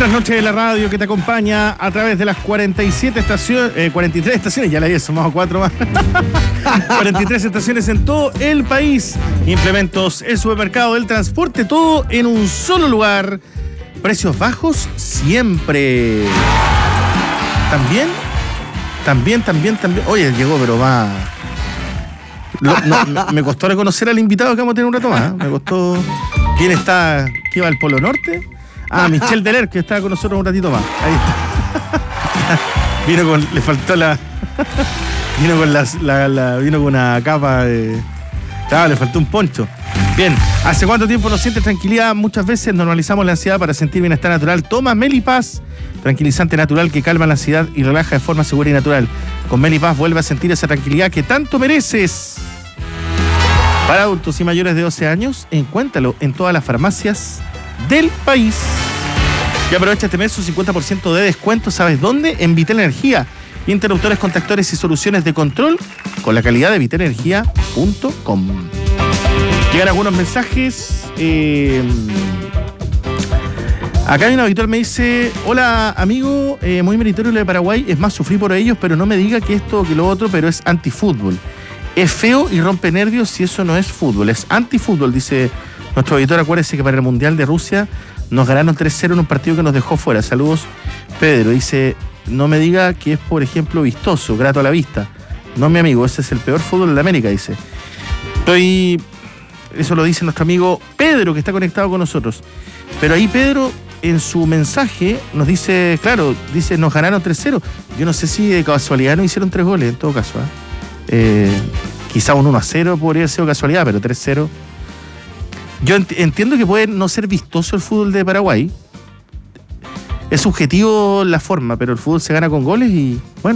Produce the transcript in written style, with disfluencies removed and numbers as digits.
Noche de la radio que te acompaña a través de las 47 estaciones, 43 estaciones, ya le había sumado 4 más. 43 estaciones en todo el país. Implementos, el supermercado, el transporte, todo en un solo lugar. Precios bajos siempre. También. Oye, llegó, pero va. Me costó reconocer al invitado que vamos a tener un rato más. Me costó. ¿Quién está? ¿Qué va al Polo Norte? Michel Deler, que estaba con nosotros un ratito más. Ahí está. Vino con. Le faltó la. Vino con vino con una capa de. Claro, le faltó un poncho. Bien, ¿hace cuánto tiempo no sientes tranquilidad? Muchas veces normalizamos la ansiedad para sentir bienestar natural. Toma Melipaz, tranquilizante natural que calma la ansiedad y relaja de forma segura y natural. Con Melipaz vuelve a sentir esa tranquilidad que tanto mereces. Para adultos y mayores de 12 años, encuéntralo en todas las farmacias del país. Y aprovecha este mes su 50% de descuento. ¿Sabes dónde? En Vitel Energía. Interruptores, contactores y soluciones de control con la calidad de vitelenergia.com. Llegan algunos mensajes. Acá hay un auditor me dice: hola amigo, muy meritorio lo de Paraguay. Es más, sufrí por ellos, pero no me diga que esto o que lo otro, pero es antifútbol. Es feo y rompe nervios si eso no es fútbol. Es antifútbol, dice nuestro auditor. Acuérdese que para el Mundial de Rusia nos ganaron 3-0 en un partido que nos dejó fuera. Saludos, Pedro. Dice: no me diga que es, por ejemplo, vistoso, grato a la vista. No, mi amigo, ese es el peor fútbol de América, dice. Eso lo dice nuestro amigo Pedro, que está conectado con nosotros. Pero ahí Pedro, en su mensaje, nos dice, claro, dice, nos ganaron 3-0. Yo no sé si de casualidad no hicieron 3 goles, en todo caso. Quizá un 1-0 podría ser casualidad, pero 3-0. Yo entiendo que puede no ser vistoso el fútbol de Paraguay. Es subjetivo la forma, pero el fútbol se gana con goles y, bueno.